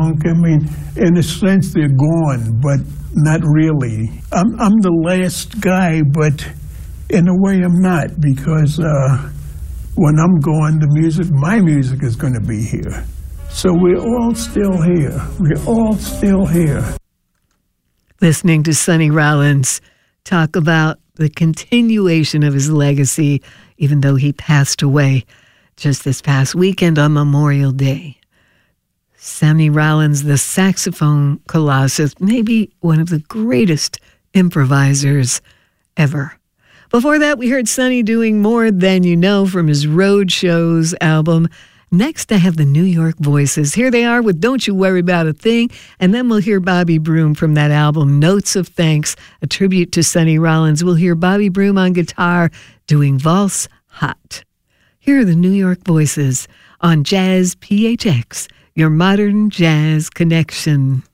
funk. I mean, in a sense, they're gone, but not really. I'm the last guy, but in a way I'm not, because when I'm gone, my music is going to be here. So we're all still here. We're all still here. Listening to Sonny Rollins talk about the continuation of his legacy, even though he passed away just this past weekend on Memorial Day. Sonny Rollins, the saxophone colossus, maybe one of the greatest improvisers ever. Before that, we heard Sonny doing More Than You Know from his Road Shows album. Next, I have the New York Voices. Here they are with Don't You Worry About a Thing, and then we'll hear Bobby Broom from that album, Notes of Thanks, a tribute to Sonny Rollins. We'll hear Bobby Broom on guitar doing Valse Hot. Here are the New York Voices on Jazz PHX, your modern jazz connection.